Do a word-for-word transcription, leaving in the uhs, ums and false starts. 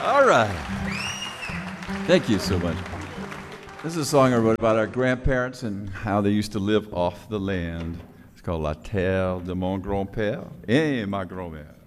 All right. Thank you so much. This is a song I wrote about our grandparents and how they used to live off the land. It's called La Terre de mon grand-père et ma grand-mère.